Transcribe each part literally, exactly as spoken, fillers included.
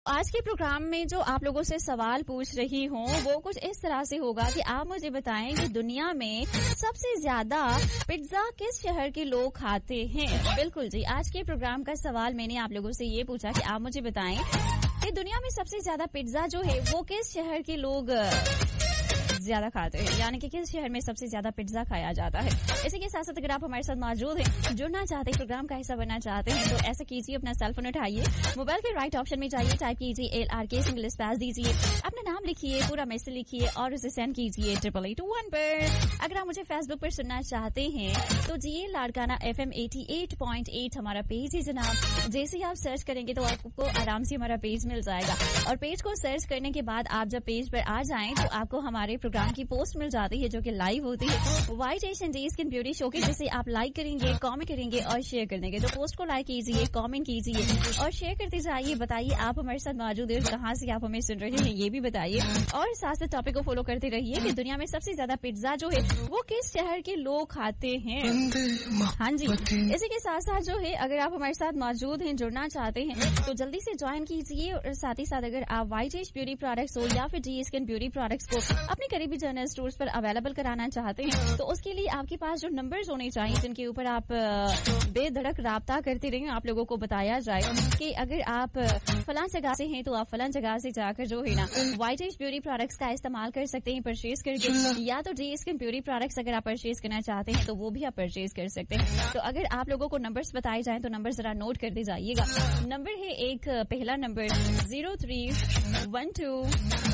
آج کے پروگرام میں جو آپ لوگوں سے سوال پوچھ رہی ہوں وہ کچھ اس طرح سے ہوگا کہ آپ مجھے بتائیں کہ دنیا میں سب سے زیادہ پیزا کس شہر کے لوگ کھاتے ہیں. بالکل جی, آج کے پروگرام کا سوال میں نے آپ لوگوں سے یہ پوچھا کہ آپ مجھے بتائیں کہ دنیا میں سب سے زیادہ پیزا جو ہے وہ کس شہر کے لوگ زیادہ کھاتے ہیں, یعنی کہ کس شہر میں سب سے زیادہ پیزا کھایا جاتا ہے. اسی کے ساتھ ساتھ اگر آپ ہمارے ساتھ موجود ہیں, جڑنا چاہتے ہیں, پروگرام کا حصہ بننا چاہتے ہیں, تو ایسا کیجیے, اپنا سیل فون اٹھائیے, موبائل کے رائٹ آپشن میں جائیے, ٹائپ کیجیے ایل آر کے سنگل اسپیس دیجیے, اپنا نام لکھیے, پورا میسج لکھیے اور اسے سینڈ کیجیے ٹریپل ایٹ ون پر. اگر آپ مجھے فیس بک پر سننا چاہتے ہیں تو جی Larkana F M eighty eight point eight ہمارا پیج ہے جناب. جیسے ہی آپ سرچ کریں گے تو آپ کو آرام سے ہمارا پیج مل جائے گا, اور پیج کو سرچ کرنے کے بعد آپ جب پیج پر آ جائیں تو آپ کو ہمارے پروگرام کی پوسٹ مل جاتی ہے جو کہ لائیو ہوتی ہے white Asian day skin beauty شو کی, جسے آپ لائک کریں گے, کامنٹ کریں گے اور شیئر کر دیں گے. تو پوسٹ کو لائک کیجیے, کامنٹ کیجیے اور شیئر کرتے جائیے. بتائیے آپ ہمارے ساتھ موجود ہیں, کہاں سے آپ ہمیں سن رہے ہیں یہ بھی بتائیے, اور ساتھ ساتھ ٹاپک کو فالو کرتے رہیے کہ دنیا میں سب سے زیادہ پیزا جو ہے وہ کس شہر کے لوگ کھاتے ہیں. ہاں جی, اسی کے ساتھ ساتھ جو ہے اگر آپ ہمارے ساتھ موجود ہیں, جڑنا چاہتے ہیں تو جلدی سے جوائن کیجیے. اور ساتھ ہی ساتھ اگر آپ وائٹ ایش بیوٹی پروڈکٹس ہو یا پھر ڈی اسکن بیوٹی پروڈکٹس کو اپنے قریبی جنرل اسٹورز پر اویلیبل کرانا چاہتے ہیں تو اس کے لیے آپ کے پاس جو نمبرز ہونے چاہیے جن کے اوپر آپ بے دھڑک رابطہ کرتے رہیں, آپ لوگوں کو بتایا جائے کہ اگر آپ فلاں جگہ سے ہیں تو آپ فلاں جگہ سے جا کر جو ہے نا وائٹ ایش بیوٹی پروڈکٹس کا استعمال کر سکتے ہیں پرچیز کر کے, یا تو ڈی اسکن بیوٹی پروڈکٹس اگر آپ پرچیز کرنا چاہتے ہیں تو وہ بھی آپ پرچیز کر سکتے ہیں. تو اگر آپ لوگوں کو نمبرز بتائے جائیں تو نمبر ذرا نوٹ کرتے جائیے گا. نمبر ہے ایک, پہلا number zero three one to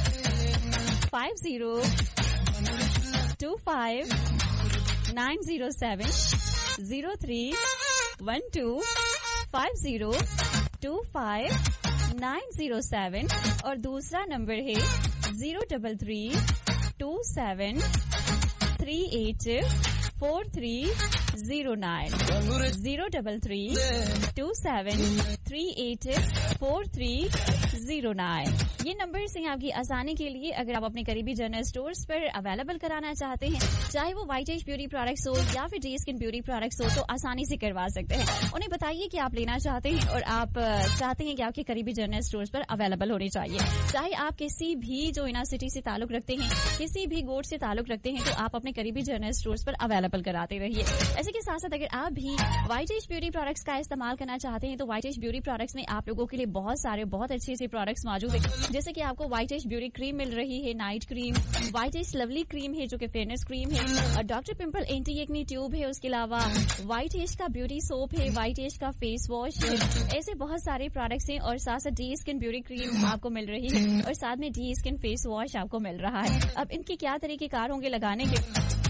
five zero to five nine zero seven, zero three one to five zero to five nine zero seven, اور دوسرا نمبر ہے zero double three to seven three eight four three zero nine, zero double three to seven three eight four three zero nine. یہ numbers ہیں آپ کی آسانی کے لیے. اگر آپ اپنے قریبی جنرل اسٹورز پر اویلیبل کرانا چاہتے ہیں, چاہے وہ وائٹ ایش بیوٹی پروڈکٹس ہو یا پھر ڈی اسکن بیوٹی پروڈکٹس ہو, تو آسانی سے کروا سکتے ہیں. انہیں بتائیے کہ آپ لینا چاہتے ہیں اور آپ چاہتے ہیں کہ آپ کے قریبی جنرل اسٹورز پر اویلیبل ہونی چاہیے. چاہے آپ کسی بھی جو یونیورسٹی سے تعلق رکھتے ہیں, کسی بھی گوٹ سے تعلق رکھتے ہیں, تو آپ اپنے قریبی جنرل اسٹورز پر اویلیبل کراتے رہیے. ایسے کے ساتھ ساتھ اگر آپ بھی وائٹ ایش بیوٹی پروڈکٹس کا استعمال کرنا چاہتے ہیں تو وائٹ ایش بیوٹی پروڈکٹس میں آپ لوگوں کے لیے بہت سارے بہت اچھے اچھے پروڈکٹس موجود ہیں, جیسے کہ آپ کو وائٹ ایش بیوٹی کریم مل رہی ہے, نائٹ کریم, وائٹ ایش لولی کریم ہے جو کہ فیئرنس کریم ہے, اور doctor pimple anti acne tube ہے, اس کے علاوہ وائٹ ایش کا بیوٹی سوپ ہے, وائٹ ایش کا فیس واش ہے. ایسے بہت سارے پروڈکٹس ہیں, اور ساتھ ساتھ ڈی اسکن بیوٹی کریم آپ کو مل رہی ہے, اور ساتھ میں ڈی اسکن فیس واش آپ کو مل رہا ہے. اب ان کے کیا طریقے کار ہوں گے لگانے کے,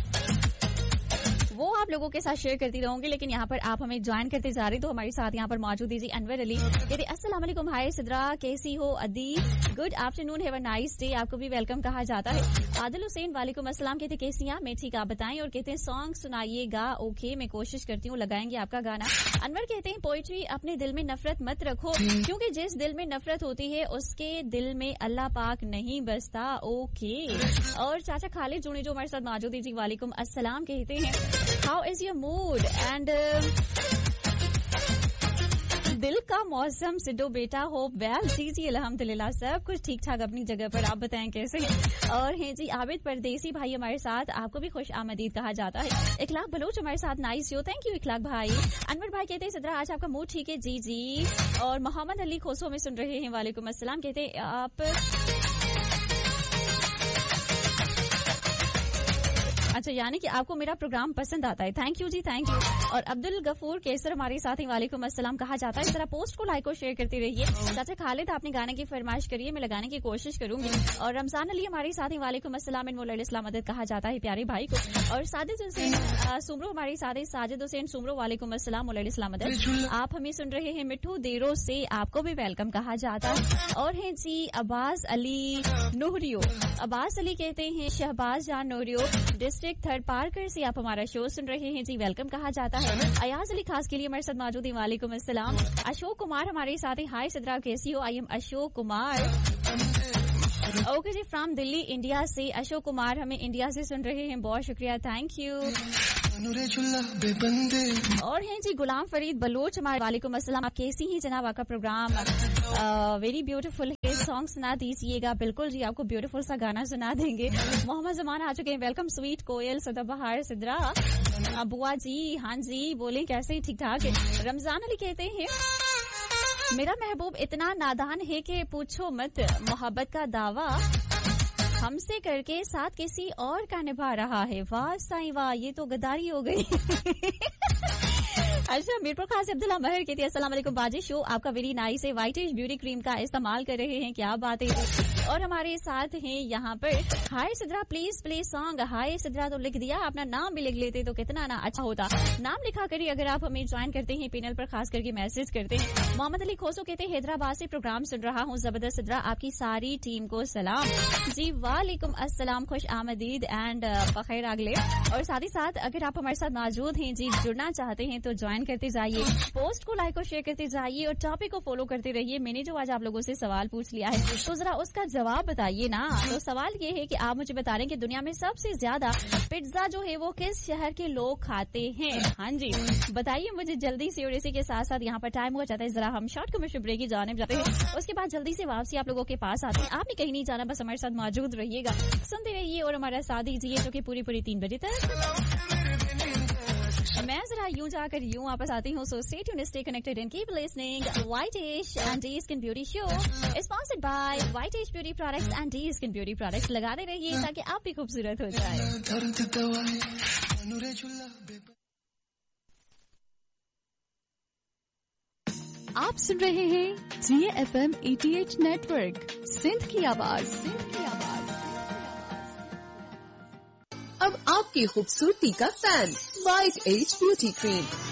وہ آپ لوگوں کے ساتھ شیئر کرتی رہوں گی, لیکن یہاں پر آپ ہمیں جوائن کرتے جا رہی. تو ہمارے ساتھ یہاں پر موجود ہے جی انور علی, کہتے السلام علیکم, ہائے سدرا کیسی ہو, ادی good afternoon, have a nice day, آپ کو بھی ویلکم کہا جاتا ہے. عادل حسین وعلیکم السلام, کہتے کیسی ہیں, میں ٹھیک, آپ بتائیں, اور کہتے ہیں سانگ سنائیے گا. اوکے, میں کوشش کرتی ہوں, لگائیں گے آپ کا گانا. انور کہتے ہیں پوئٹری, اپنے دل میں نفرت مت رکھو, کیونکہ جس دل میں نفرت ہوتی ہے اس کے دل میں اللہ پاک نہیں بستا. اوکے. اور چاچا خالد جوڑی جو ہمارے ساتھ موجود ہے جی وعلیکم السلام, کہتے ہیں how is your mood and دل کا موسم سڈو بیٹا ہوپ ویل. جی جی الحمدللہ سب کچھ ٹھیک ٹھاک اپنی جگہ پر, آپ بتائیں کیسے ہیں. اور ہیں جی عابد پردیسی بھائی ہمارے ساتھ, آپ کو بھی خوش آمدید کہا جاتا ہے. اخلاق بلوچ ہمارے ساتھ, نائس یو, تھینک یو اخلاق بھائی. انور بھائی کہتے ہیں صدرا آج آپ کا موڈ ٹھیک ہے, جی جی. اور محمد علی کھوسو میں سن رہے ہیں, وعلیکم السلام, کہتے ہیں آپ اچھا یعنی کہ آپ کو میرا پروگرام پسند آتا ہے, thank you G, thank you. اور عبد الغفور کیسر ہمارے ساتھ ہیں, وعلیکم السلام کہا جاتا ہے. ذرا پوسٹ کو لائک اور شیئر کرتے رہیے. چاچا خالد آپ نے گانے کی فرمائش کریے, میں لگانے کی کوشش کروں گی. اور رمضان علی ہمارے ساتھ ہیں, وعلیکم السلام, مولوی اسلام مدد کہا جاتا ہے پیارے بھائی کو. اور ساجد حسین سمرو ہمارے ساتھ ہیں, ساجد حسین سمرو, وعلیکم السلام, مولوی اسلام مدد. آپ ہمیں سن رہے ہیں مٹھو دیرو سے, آپ کو بھی ویلکم کہا جاتا ہے. اور ہیں جی عباس علی نوریو, عباس علی کہتے ہیں شہباز جان نوریو ڈسٹرکٹ تھرڈ پارکر سے آپ ہمارا شو سن رہے ہیں جی, ویلکم کہا جاتا ہے. ایاز علی خاص کے لیے ہمارے ساتھ موجود ہیں, وعلیکم السلام. اشوک کمار ہمارے ساتھ ہیں, ہائے صدرا کیسی ہو, I am Ashok Kumar. Okay G, from Delhi India سے اشوک کمار ہمیں انڈیا سے سن رہے ہیں, بہت شکریہ, تھینک یو. اور ہیں جی غلام فرید بلوچ ہمارے وعلیکم السلام. آپ کیسی ہیں جناب؟ آپ کا پروگرام ویری بیوٹیفل ہے, سانگ سنا دیجیے گا. بالکل جی, آپ کو بیوٹیفل سا گانا سنا دیں گے. محمد زمان آ چکے ہیں, ویلکم. سویٹ کوئل سدا بہار سدرا ابوا جی, ہاں جی بولیں کیسے ہیں؟ ٹھیک ٹھاک ہے. رمضان علی کہتے ہیں میرا محبوب اتنا نادان ہے کہ پوچھو مت, محبت کا دعویٰ ہم سے کر کے ساتھ کسی اور کا نبھا رہا ہے. واہ سائیں واہ, یہ تو غداری ہو گئی. اچھا, میرپور خاص عبداللہ مہر کہتے ہیں السلام علیکم باجی, شو آپ کا ویری نائس ہے. وائٹیش بیوٹی کریم کا استعمال کر رہے ہیں, کیا بات ہے. اور ہمارے ساتھ ہیں یہاں پر ہائے سدرا پلیز پلے سانگ. ہائے سدرا تو لکھ دیا, اپنا نام بھی لکھ لیتے تو کتنا نا اچھا ہوتا. نام لکھا کریے اگر آپ ہمیں جوائن کرتے ہیں پینل پر, خاص کر کے میسج کرتے ہیں. محمد علی کھوسو کہتے ہیں حیدرآباد سے پروگرام سن رہا ہوں, زبردست سدرا, آپ کی ساری ٹیم کو سلام. جی وعلیکم السلام, خوش آمدید اینڈ بخیر اگلے. اور ساتھ ہی ساتھ اگر آپ ہمارے ساتھ موجود ہیں جی, جڑنا چاہتے ہیں تو جوائن کرتے جائیے, پوسٹ کو لائک اور شیئر کرتے جائیے, اور ٹاپک کو فالو کرتے رہیے. میں نے جو آج آپ لوگوں سے سوال پوچھ لیا ہے تو ذرا اس کا جواب بتائیے نا. تو سوال یہ ہے کہ آپ مجھے بتا رہے ہیں کہ دنیا میں سب سے زیادہ پیزا جو ہے وہ کس شہر کے لوگ کھاتے ہیں؟ ہاں جی بتائیے مجھے جلدی سے. اور اسی کے ساتھ ساتھ یہاں پر ٹائم ہو جاتا ہے, ذرا ہم شارٹ کمرشل بریک کی جانب جاتے ہیں, اس کے بعد جلدی سے واپسی آپ لوگوں کے پاس آتے ہیں. آپ نے کہیں نہیں جانا, بس ہمارے ساتھ موجود رہیے گا, سنتے رہیے اور ہمارا ساتھ دیجیے, جو کہ پوری پوری تین بجے تک. میں ذرا یوں جا کر یوں واپس آتی ہوں. So stay tuned, stay connected and keep listening وائٹیش and D skin beauty show, sponsored by وائٹیش beauty products and D skin beauty products. لگاتے رہیے تاکہ آپ بھی خوبصورت ہو جائے. آپ سن رہے ہیں جی F M eighty eight net work, Sindh کی آواز. سندھ کی آواز اب آپ کی خوبصورتی کا فین وائٹ ایج بیوٹی کریم.